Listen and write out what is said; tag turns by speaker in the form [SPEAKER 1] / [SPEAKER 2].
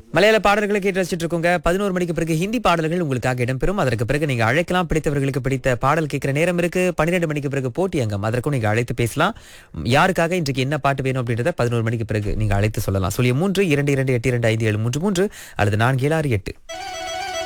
[SPEAKER 1] மலையாள பாடல்களை கேட்டு ரசிச்சுட்டு இருக்கோங்க. 11 மணிக்கு பிறகு ஹிந்தி பாடல்கள் உங்களுக்காக இடம்பெறும். அதற்கு பிறகு நீங்க அழைக்கலாம். பிடித்தவர்களுக்கு பிடித்த பாடல் கேட்கிற நேரம் இருக்கு. 12 மணிக்கு பிறகு போட்டி அங்கம். அதற்கும் நீங்க அழைத்து பேசலாம். யாருக்காக இன்றைக்கு என்ன பாட்டு வேணும் அப்படின்றத 11 மணிக்கு பிறகு நீங்க அழைத்து சொல்லலாம். 03 22 82 5 7 3 3 அல்லது 4 7 6 8.